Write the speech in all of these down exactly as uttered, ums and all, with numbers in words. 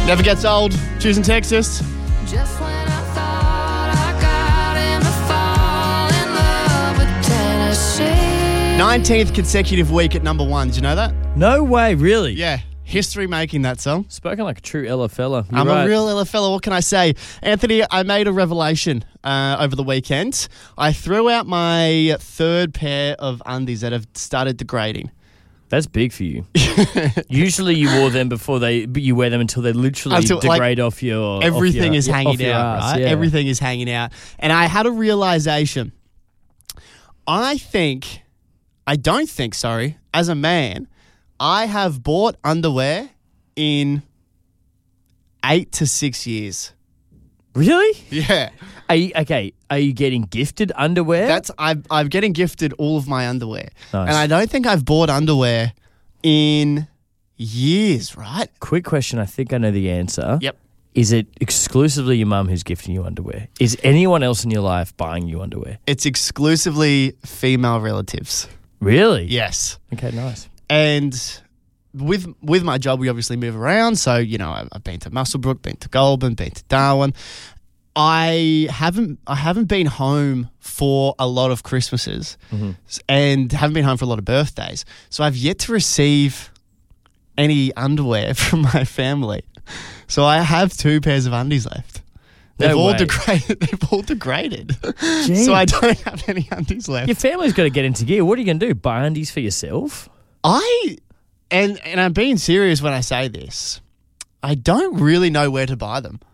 Never gets old. Choosing Texas. Just when I thought I got him to fall in love with Tennessee. nineteenth consecutive week at number one. Did you know that? No way, really? Yeah. History making that song. Spoken like a true Ella fella. You're I'm right. a real Ella fella. What can I say? Anthony, I made a revelation uh, over the weekend. I threw out my third pair of undies that have started degrading. That's big for you. Usually you wore them before they, but you wear them until they literally Until, like, degrade off your. Everything off your, is hanging off your out, ass, right? yeah. Everything is hanging out. And I had a realization. I think, I don't think, sorry, as a man, I have bought underwear in eight to six years. Really? Yeah. Are you, okay, are you getting gifted underwear? That's I'm I'm getting gifted all of my underwear. Nice. And I don't think I've bought underwear in years, right? Quick question, I think I know the answer. Yep. Is it exclusively your mum who's gifting you underwear? Is anyone else in your life buying you underwear? It's exclusively female relatives. Really? Yes. Okay, nice. And with with my job, we obviously move around. So, you know, I've, I've been to Muswellbrook, been to Goulburn, been to Darwin. I haven't I haven't been home for a lot of Christmases Mm-hmm. and haven't been home for a lot of birthdays. So I've yet to receive any underwear from my family. So I have two pairs of undies left. They've No all way. degraded. They've all degraded. Gee. So I don't have any undies left. Your family's got to get into gear. What are you going to do? Buy undies for yourself? I and and I'm being serious when I say this. I don't really know where to buy them.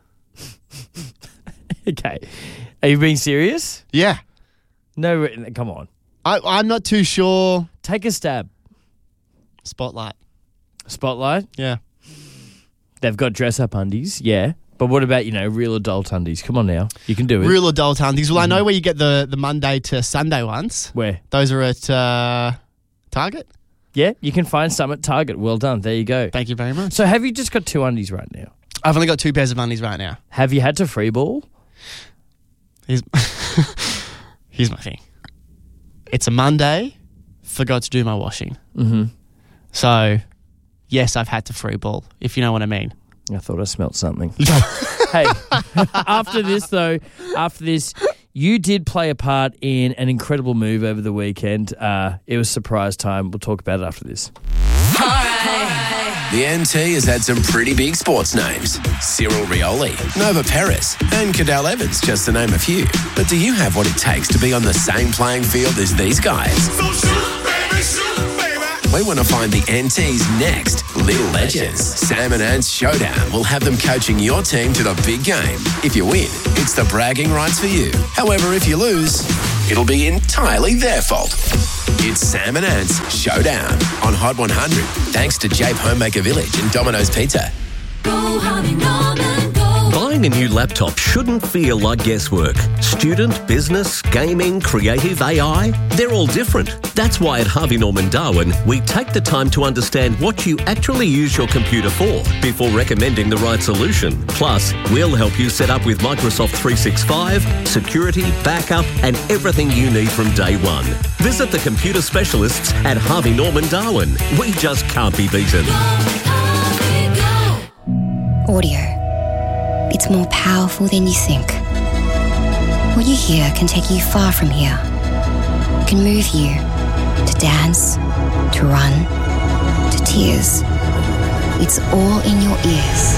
Okay. Are you being serious? Yeah. No, come on. I, I'm not too sure. Take a stab. Spotlight. Spotlight. Yeah. They've got dress-up undies, yeah. But what about, you know, real adult undies? Come on now. You can do it. Real adult undies. Well, I know where you get the, the Monday to Sunday ones. Where? Those are at uh, Target. Yeah, you can find some at Target. Well done. There you go. Thank you very much. So have you just got two undies right now? I've only got two pairs of undies right now. Have you had to free ball? Here's, here's my thing. It's a Monday. Forgot to do my washing. Mm-hmm. So, yes, I've had to free ball, if you know what I mean. I thought I smelt something. Hey, after this, though, after this, you did play a part in an incredible move over the weekend. Uh, it was surprise time. We'll talk about it after this. The N T has had some pretty big sports names. Cyril Rioli, Nova Perez, and Cadell Evans, just to name a few. But do you have what it takes to be on the same playing field as these guys? So shoot, baby, shoot, baby. We want to find the N T's next little legends. Sam and Ant's Showdown will have them coaching your team to the big game. If you win, it's the bragging rights for you. However, if you lose, it'll be entirely their fault. It's Sam and Ant's Showdown on Hot one hundred, thanks to Jape Homemaker Village and Domino's Pizza. Go, Harvey Norman, go. Buying a new laptop shouldn't feel like guesswork. Student, business, gaming, creative, A I, they're all different. That's why at Harvey Norman Darwin, we take the time to understand what you actually use your computer for before recommending the right solution. Plus, we'll help you set up with Microsoft three sixty-five, security, backup, and everything you need from day one. Visit the computer specialists at Harvey Norman Darwin. We just can't be beaten. Audio. It's more powerful than you think. What you hear can take you far from here. It can move you to dance, to run, to tears. It's all in your ears.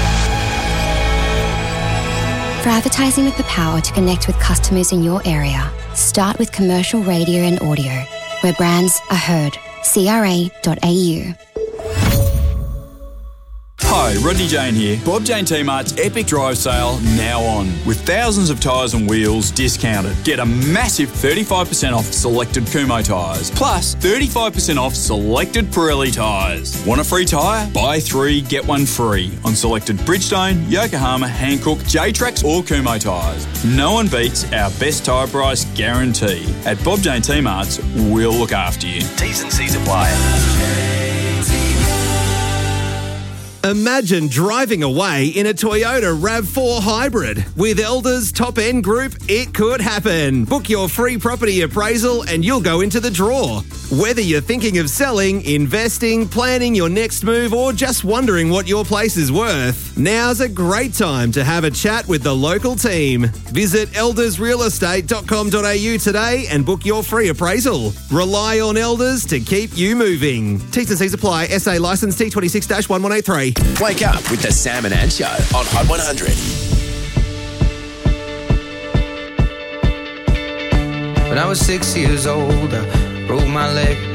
For advertising with the power to connect with customers in your area, start with commercial radio and audio, where brands are heard. C R A dot A U. Hi, Rodney Jane here. Bob Jane T-Mart's Epic Drive Sale now on. With thousands of tyres and wheels discounted. Get a massive thirty-five percent off selected Kumho tyres. Plus thirty-five percent off selected Pirelli tyres. Want a free tyre? Buy three, get one free on selected Bridgestone, Yokohama, Hankook, J-Trax or Kumho tyres. No one beats our best tyre price guarantee. At Bob Jane T-Mart's, we'll look after you. T's and C's apply. Imagine driving away in a Toyota RAV four Hybrid. With Elders Top End Group, it could happen. Book your free property appraisal and you'll go into the draw. Whether you're thinking of selling, investing, planning your next move, or just wondering what your place is worth, now's a great time to have a chat with the local team. Visit elders real estate dot com dot a u today and book your free appraisal. Rely on Elders to keep you moving. T's and C's apply. S A licence T twenty-six dash one one eight three. Wake up with the Sam and Ann Show on Hot one hundred. When I was six years old, I broke my leg.